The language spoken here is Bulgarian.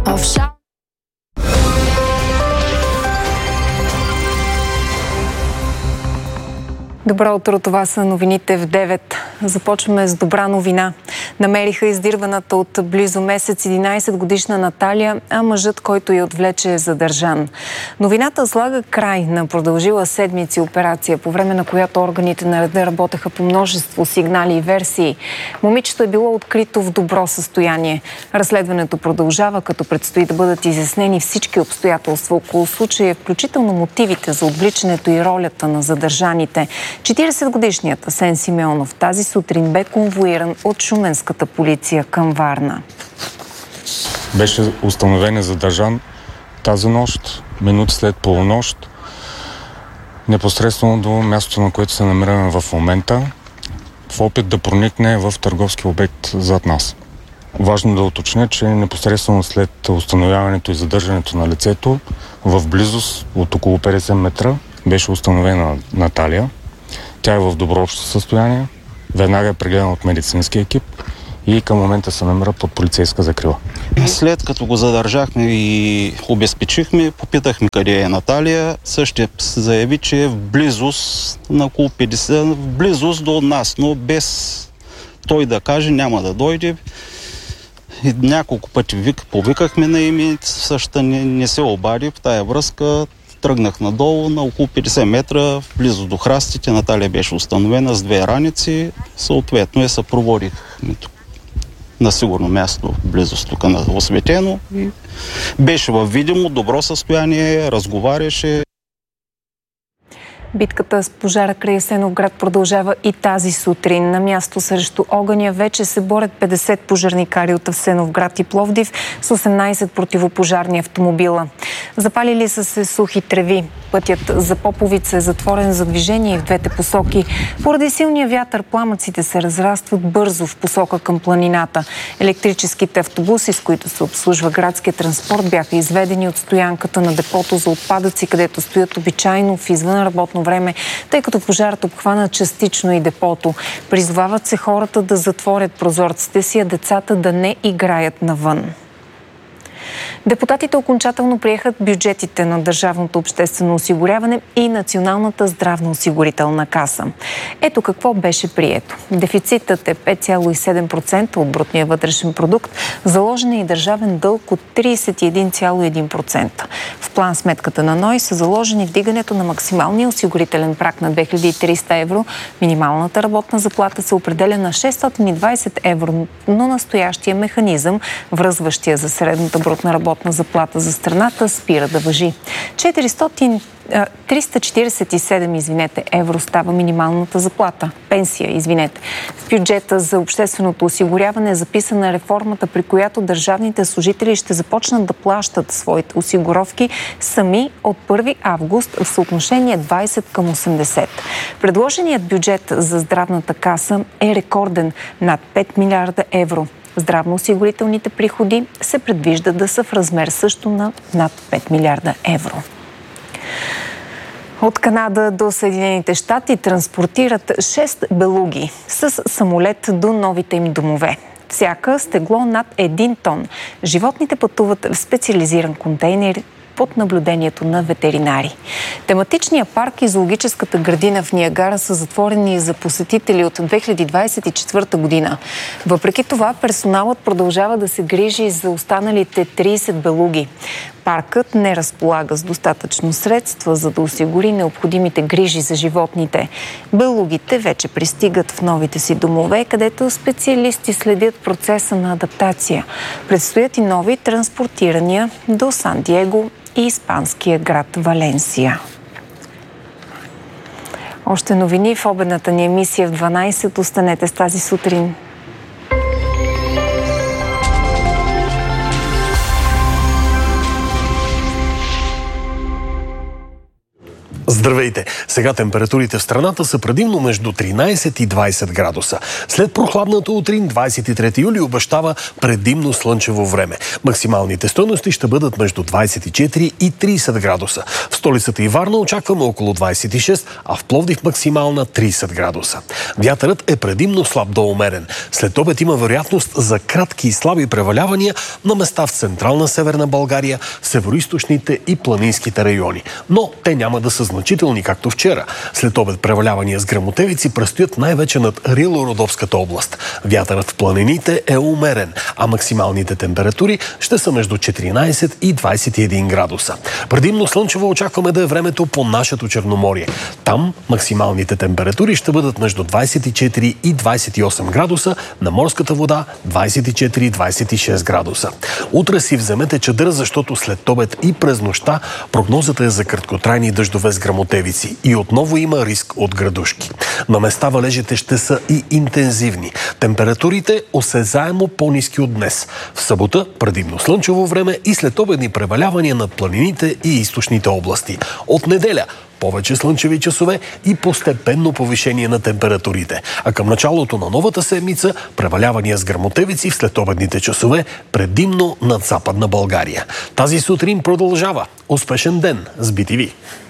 Добро утро, това са новините в 9. Започваме с добра новина. Намериха издирваната от близо месец 11-годишна Наталия, а мъжът, който я отвлече, е задържан. Новината слага край на продължила седмици операция, по време на която органите на реда работеха по множество сигнали и версии. Момичето е било открито в добро състояние. Разследването продължава, като предстои да бъдат изяснени всички обстоятелства около случая, включително мотивите за отвличането и ролята на задържаните. 40-годишният Асен Симеонов тази сутрин бе конвоиран от шуменската полиция към Варна. Беше установен и задържан тази нощ, минути след полунощ, непосредствено до мястото, на което се намираме в момента, в опит да проникне в търговски обект зад нас. Важно да уточня, че непосредствено след установяването и задържането на лицето, в близост от около 50 метра беше установена Наталия. Тя е в добро общо състояние, веднага е прегледана от медицински екип и към момента се намира под полицейска закрила. След като го задържахме и обезпечихме, попитахме къде е Наталия. Същия заяви, че е в близост на около 50, в близост до нас, но без той да каже, няма да дойде. И няколко пъти повикахме на име, същата не се обади. В тая връзка тръгнах надолу на около 50 метра, близо до храстите. Наталия беше установена с 2 раници. Съответно съпроводихме на сигурно място, близост тук на осветено. И беше във видимо, добро състояние, разговаряше. Битката с пожара край Асеновград продължава и тази сутрин. На място срещу огъня вече се борят 50 пожарникари от Асеновград и Пловдив с 18 противопожарни автомобила. Запалили са се сухи треви. Пътят за Поповица е затворен за движение в двете посоки. Поради силния вятър пламъците се разрастват бързо в посока към планината. Електрическите автобуси, с които се обслужва градския транспорт, бяха изведени от стоянката на депото за отпадъци, където стоят обичайно в извънработно време, тъй като пожарът обхвана частично и депото. Призовават се хората да затворят прозорците си, а децата да не играят навън. Депутатите окончателно приеха бюджетите на Държавното обществено осигуряване и Националната здравноосигурителна каса. Ето какво беше прието. Дефицитът е 5,7% от брутния вътрешен продукт, заложен е и държавен дълг от 31,1%. В план сметката на НОИ са заложени вдигането на максималния осигурителен праг на 2300 евро, минималната работна заплата се определя на 620 евро, но настоящия механизъм, връзващия за средната брутна работна заплата за страната, спира да важи. 347 евро става минималната заплата. Пенсия. В бюджета за общественото осигуряване е записана реформата, при която държавните служители ще започнат да плащат своите осигуровки сами от 1 август в съотношение 20:80. Предложеният бюджет за здравната каса е рекорден – над 5 милиарда евро. Здравноосигурителните приходи се предвижда да са в размер също на над 5 милиарда евро. От Канада до Съединените щати транспортират 6 белуги с самолет до новите им домове. Всяка с тегло над 1 тон. Животните пътуват в специализиран контейнер под наблюдението на ветеринари. Тематичният парк и зоологическата градина в Ниагара са затворени за посетители от 2024 година. Въпреки това, персоналът продължава да се грижи за останалите 30 белуги. Паркът не разполага с достатъчно средства, за да осигури необходимите грижи за животните. Белугите вече пристигат в новите си домове, където специалисти следят процеса на адаптация. Предстоят и нови транспортирания до Сан-Диего и испанския град Валенсия. Още новини в обедната ни емисия в 12. Останете с тази сутрин. Здравейте! Сега температурите в страната са предимно между 13 и 20 градуса. След прохладната утрин, 23 юли обещава предимно слънчево време. Максималните стойности ще бъдат между 24 и 30 градуса. В столицата и Варна очакваме около 26, а в Пловдив максимална 30 градуса. Вятърът е предимно слаб до умерен. След обед има вероятност за кратки и слаби превалявания на места в централна Северна България, североизточните и планинските райони. Но те няма да са значителни, както вчера. След обед превалявания с гръмотевици предстоят най-вече над Рило-Родопската област. Вятърът в планините е умерен, а максималните температури ще са между 14 и 21 градуса. Предимно слънчево очакваме да е времето по нашето Черноморие. Там максималните температури ще бъдат между 24 и 28 градуса, на морската вода 24-26 градуса. Утре си вземете чадър, защото след обед и през нощта прогнозата е за краткотрайни дъждове с гръмотевици и отново има риск от градушки. На места валежите ще са и интензивни. Температурите осезаемо по-ниски от днес. В събота предимно слънчево време и следобедни превалявания над планините и източните области. От неделя повече слънчеви часове и постепенно повишение на температурите. А към началото на новата седмица превалявания с гръмотевици в следобедните часове предимно над Западна България. Тази сутрин продължава. Успешен ден с BTV!